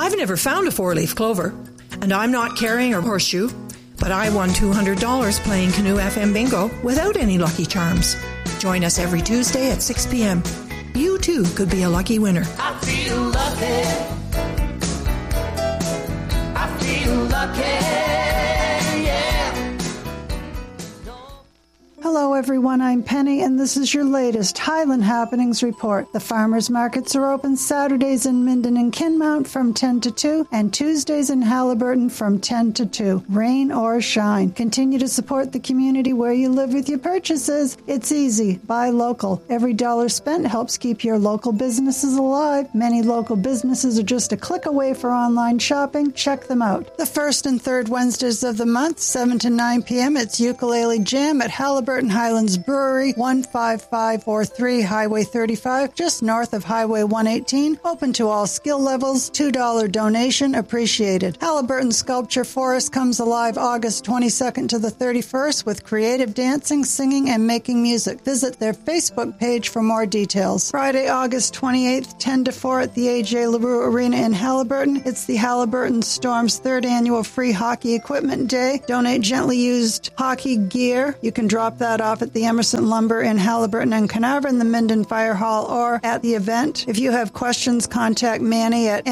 I've never found a four-leaf clover, and I'm not carrying a horseshoe, but I won $200 playing Canoe FM Bingo without any Lucky Charms. Join us every Tuesday at 6 p.m. You, too, could be a lucky winner. I feel lucky. I feel lucky, yeah. Hello everyone, I'm Penny and this is your latest Highland Happenings report. The farmers markets are open Saturdays in Minden and Kinmount from 10 to 2 and Tuesdays in Haliburton from 10 to 2. Rain or shine. Continue to support the community where you live with your purchases. It's easy. Buy local. Every dollar spent helps keep your local businesses alive. Many local businesses are just a click away for online shopping. Check them out. The first and third Wednesdays of the month, 7 to 9 p.m. It's Ukulele Jam at Haliburton Highlands Brewery, 15543 Highway 35, just north of Highway 118. Open to all skill levels. $2 donation appreciated. Haliburton Sculpture Forest comes alive August 22nd to the 31st with creative dancing, singing, and making music. Visit their Facebook page for more details. Friday, August 28th, 10 to 4 at the A.J. LaRue Arena in Haliburton. It's the Haliburton Storm's third annual free hockey equipment day. Donate gently used hockey gear. You can drop that off at the Emerson Lumber in Haliburton and Carnarvon, the Minden Fire Hall, or at the event. If you have questions, contact Manny at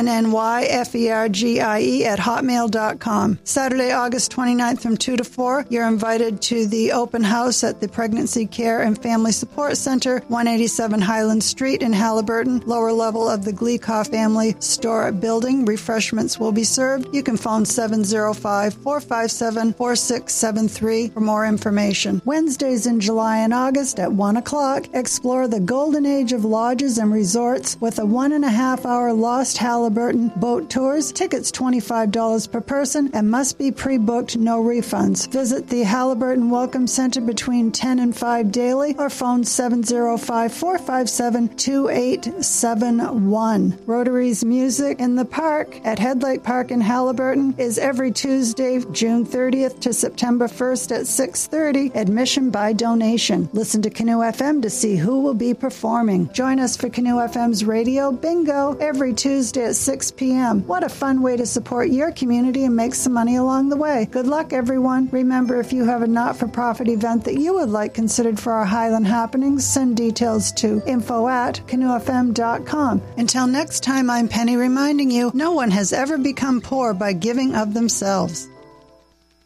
mannyfergie@hotmail.com. Saturday, August 29th from 2 to 4, you're invited to the open house at the Pregnancy Care and Family Support Center, 187 Highland Street in Haliburton, lower level of the Gleecoff Family Store building. Refreshments will be served. You can phone 705-457-4673 for more information. Wednesdays in July and August at 1 o'clock, explore the golden age of lodges and resorts with a 1.5-hour Lost Haliburton boat tours. Tickets $25 per person and must be pre-booked, no refunds. Visit the Haliburton Welcome Center between 10 and 5 daily or phone 705-457-2871. Rotary's Music in the Park at Headlight Park in Haliburton is every Tuesday, June 30th to September 1st at 6:30. Admission by donation. Listen to Canoe FM to see who will be performing. Join us for Canoe FM's Radio Bingo every Tuesday at 6 p.m. What a fun way to support your community and make some money along the way. Good luck, everyone. Remember, if you have a not-for-profit event that you would like considered for our Highland Happenings, send details to info@canoefm.com. Until next time, I'm Penny reminding you, no one has ever become poor by giving of themselves.